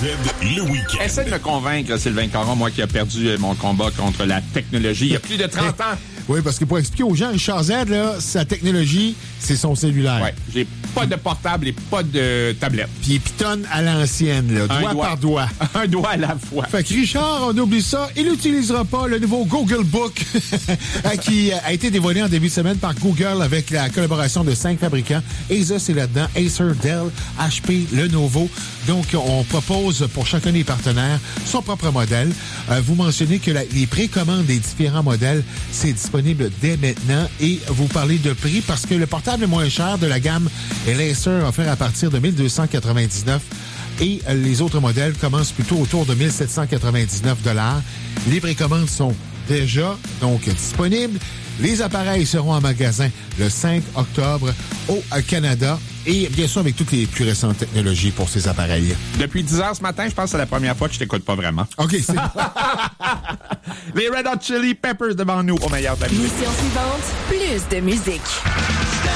le week-end. Essaie de me convaincre, Sylvain Caron, moi qui a perdu mon combat contre la technologie il y a plus de 30 ans. Oui, parce que pour expliquer aux gens, Richard Z, là, sa technologie, c'est son cellulaire. Ouais, j'ai pas de portable et pas de tablette. Puis il pitonne à l'ancienne, là, doigt par doigt. Un doigt à la fois. Fait que Richard, on oublie ça, il n'utilisera pas le nouveau Google Book qui a été dévoilé en début de semaine par Google avec la collaboration de 5 fabricants. Asus est là-dedans, Acer, Dell, HP, Lenovo. Donc, on propose pour chacun des partenaires son propre modèle. Vous mentionnez que les précommandes des différents modèles, c'est disponible dès maintenant. Et vous parlez de prix parce que le portable le moins cher de la gamme est l'Acer offert à partir de 1 299 et les autres modèles commencent plutôt autour de 1 799 $. Les précommandes sont déjà donc disponibles. Les appareils seront en magasin le 5 octobre au Canada et bien sûr avec toutes les plus récentes technologies pour ces appareils. Depuis 10 heures ce matin, je pense que c'est la première fois que je t'écoute pas vraiment. OK, c'est Les Red Hot Chili Peppers devant nous au meilleur de la musique. Mission suivante, plus de musique.